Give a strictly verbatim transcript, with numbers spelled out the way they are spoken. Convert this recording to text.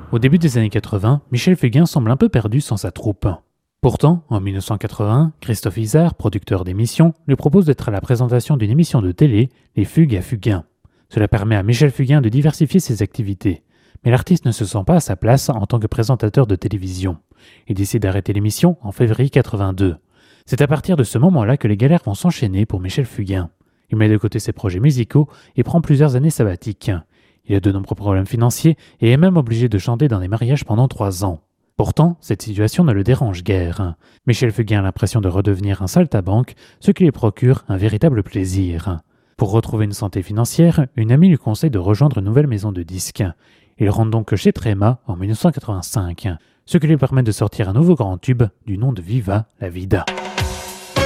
Au début des années quatre-vingts, Michel Fugain semble un peu perdu sans sa troupe. Pourtant, en mille neuf cent quatre-vingt-un, Christophe Izard, producteur d'émissions, lui propose d'être à la présentation d'une émission de télé, Les Fugues à Fugain. Cela permet à Michel Fugain de diversifier ses activités. Mais l'artiste ne se sent pas à sa place en tant que présentateur de télévision. Il décide d'arrêter l'émission en février quatre-vingt-deux. C'est à partir de ce moment-là que les galères vont s'enchaîner pour Michel Fugain. Il met de côté ses projets musicaux et prend plusieurs années sabbatiques. Il a de nombreux problèmes financiers et est même obligé de chanter dans des mariages pendant trois ans. Pourtant, cette situation ne le dérange guère. Michel Fugain a l'impression de redevenir un saltimbanque, ce qui lui procure un véritable plaisir. Pour retrouver une santé financière, une amie lui conseille de rejoindre une nouvelle maison de disques. Il rentre donc chez Tréma en mille neuf cent quatre-vingt-cinq, ce qui lui permet de sortir un nouveau grand tube du nom de Viva la Vida.